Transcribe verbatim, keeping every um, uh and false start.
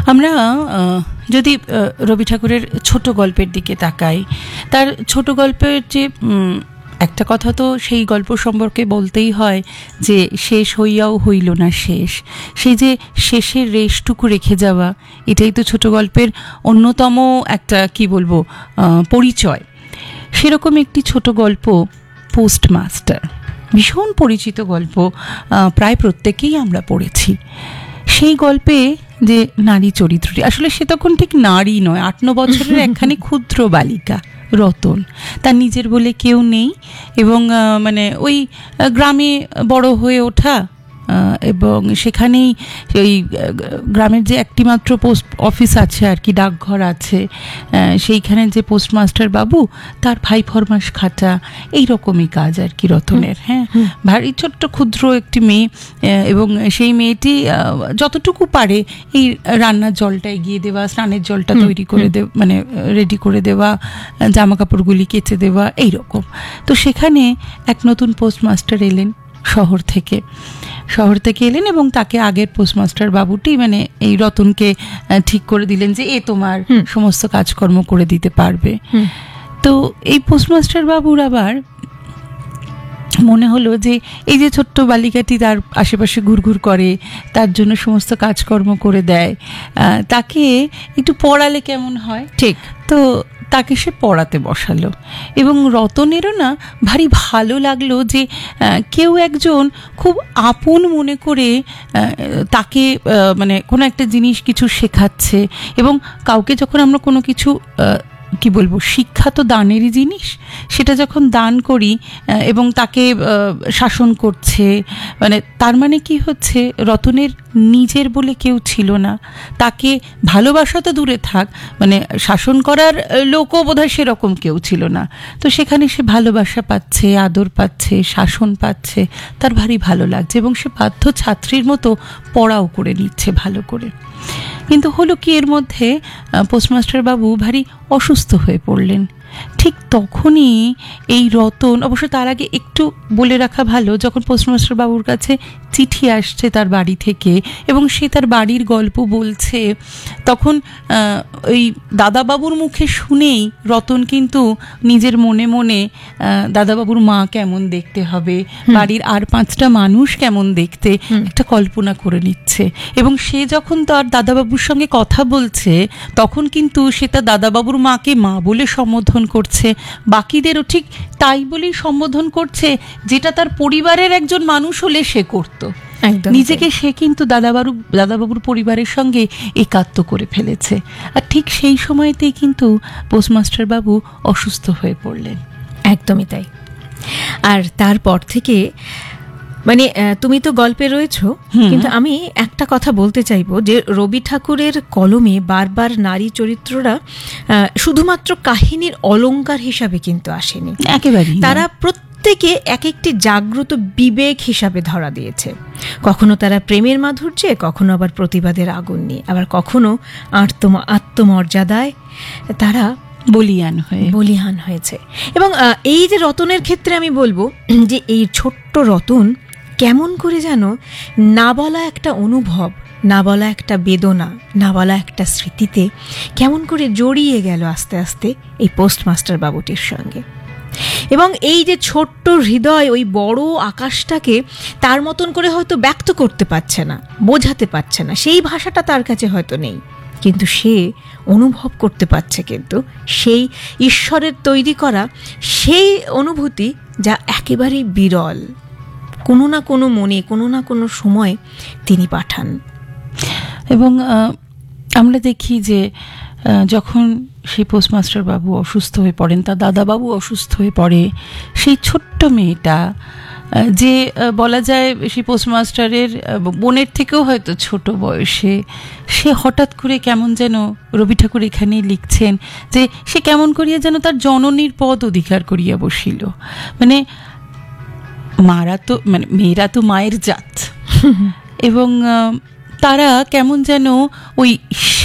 আমরা যদি রবি ঠাকুরের ছোট গল্পের দিকে তাকাই, তার ছোট গল্পের যে একটা কথা তো সেই গল্প সম্পর্কে বলতেই হয় যে শেষ হইয়াও হইল না শেষ। সেই যে শেষের রেশটুকু রেখে যাওয়া, এটাই তো ছোট গল্পের অন্যতম একটা কি বলবো পরিচয়। সেরকম একটি ছোট গল্প পোস্টমাস্টার, ভীষণ পরিচিত গল্প, প্রায় প্রত্যেকেই আমরা পড়েছি। সেই গল্পে যে নারী চরিত্রটি, আসলে সে তখন ঠিক নারী নয়, আট ন বছরের একখানি ক্ষুদ্র বালিকা রতন। তার নিজের বলে কেউ নেই এবং মানে ওই গ্রামে বড় হয়ে ওঠা, এবং সেখানেই ওই গ্রামের যে একটি মাত্র পোস্ট অফিস আছে আর কি, ডাকঘর আছে, সেইখানে যে পোস্টমাস্টার বাবু তার ভাই ফরমাস খাটা, এইরকমই কাজ আর কি রতনের। হ্যাঁ, ভারী ছোট্ট ক্ষুদ্র একটি মেয়ে, এবং সেই মেয়েটি যতটুকু পারে এই রান্নার জলটা এগিয়ে দেওয়া, স্নানের জলটা তৈরি করে দেওয়া, মানে রেডি করে দেওয়া, জামা কাপড়গুলি কেচে দেওয়া, এইরকম। তো সেখানে এক নতুন পোস্টমাস্টার এলেন শহর থেকে শহর থেকে এলেন এবং তাকে আগের পোস্টমাস্টার বাবুটি মানে এই রতনকে ঠিক করে দিলেন যে এ তোমার সমস্ত কাজকর্ম করে দিতে পারবে। তো এই পোস্টমাস্টার বাবুর আবার মনে হলো যে এই যে ছোট্ট বালিকাটি তার আশেপাশে ঘুরঘুর করে, তার জন্য সমস্ত কাজকর্ম করে দেয়, তাকে একটু পড়ালে কেমন হয়। ঠিক, তো তাকে সে পড়াতে বসালো এবং রতনেরও না ভারী ভালো লাগলো যে কেউ একজন খুব আপন মনে করে তাকে মানে কোনো একটা জিনিস কিছু শেখাচ্ছে। এবং কাউকে যখন আমরা কোনো কিছু কি বলবো, শিক্ষা তো দানেরই জিনিস, সেটা যখন দান করি এবং তাকে শাসন করছে, মানে তার মানে কি হচ্ছে, রতনের নিজের বলে কেউ ছিল না, তাকে ভালোবাসা তো দূরে থাক, মানে শাসন করার লোকও বোধহয় সেরকম কেউ ছিল না। তো সেখানে সে ভালোবাসা পাচ্ছে, আদর পাচ্ছে, শাসন পাচ্ছে, তার ভারী ভালো লাগছে এবং সে বাধ্য ছাত্রীর মতো পড়াও করে নিচ্ছে ভালো করে। কিন্তু হলো কি, এর মধ্যে পোস্টমাস্টার বাবু ভারী অসুস্থ হয়ে পড়লেন। ঠিক তখনই এই রতন, অবশ্য তার আগে একটু বলে রাখা ভালো, যখন পোস্টমাস্টার বাবুর কাছে চিঠি আসছে তার বাড়ি থেকে এবং সে তার বাড়ির গল্প বলছে, তখন ওই দাদাবাবুর মুখে শুনেই রতন কিন্তু নিজের মনে মনে দাদাবাবুর মা কেমন দেখতে হবে, বাড়ির আর পাঁচটা মানুষ কেমন দেখতে, একটা কল্পনা করে নিচ্ছে। এবং সে যখন তার দাদাবাবুর সঙ্গে কথা বলছে, তখন কিন্তু সে তার দাদাবাবুর মাকে মা বলে সম্বোধন করছে, বাকিদেরও ঠিক তাই বলেই সম্বোধন করছে, যেটা তার পরিবারের একজন মানুষ হলে সে করত। নিজেকে সে কিন্তু দাদাবাবু দাদাবাবুর পরিবারের সঙ্গে একাত্ম করে ফেলেছে। আর ঠিক সেই সময়তেই কিন্তু পোস্টমাস্টার বাবু অসুস্থ হয়ে পড়লেন। একদমই তাই। আর তারপর থেকে মানে তুমি তো গল্পে রয়েছ, কিন্তু আমি একটা কথা বলতে চাইবো যে রবি ঠাকুরের কলমে বারবার নারী চরিত্ররা শুধুমাত্র কাহিনীর অলংকার হিসাবে কিন্তু আসেনি, একেবারে তারা প্রত্যেকে এক একটি জাগ্রত বিবেক হিসাবে ধরা দিয়েছে। কখনো তারা প্রেমের মাধুর্যে, কখনো আবার প্রতিবাদের আগুন নিয়ে, আবার কখনো আত্ম আত্মমর্যাদায় তারা বলিয়ান হয়ে বলিয়ান হয়েছে। এবং এই যে রতনের ক্ষেত্রে আমি বলবো যে এই ছোট্ট রতন কেমন করে যেন না বলা একটা অনুভব, না বলা একটা বেদনা, না বলা একটা স্মৃতিতে কেমন করে জড়িয়ে গেল আস্তে আস্তে এই পোস্টমাস্টার বাবুটির সঙ্গে। এবং এই যে ছোট্ট হৃদয় ওই বড় আকাশটাকে তার মতন করে হয়তো ব্যক্ত করতে পারছে না, বোঝাতে পারছে না, সেই ভাষাটা তার কাছে হয়তো নেই, কিন্তু সে অনুভব করতে পারছে কিন্তু সেই ঈশ্বরের তৈরি করা সেই অনুভূতি, যা একেবারেই বিরল, কোনো না কোনো মনে কোনো না কোনো সময় তিনি পাঠান। এবং আমরা দেখি যে যখন সেই পোস্টমাস্টার বাবু অসুস্থ হয়ে পড়েন, তার দাদাবাবু অসুস্থ হয়ে পড়ে, সেই ছোট্ট মেয়েটা যে বলা যায় সেই পোস্টমাস্টারের বোনের থেকেও হয়তো ছোট বয়সে, সে হঠাৎ করে কেমন যেন, রবি ঠাকুর এখানেই লিখছেন যে সে কেমন করিয়া যেন তার জননীর পদ অধিকার করিয়া বসিল। মানে মারা তো মানে মেয়েরা তো মায়ের জাত, এবং তারা কেমন যেন ওই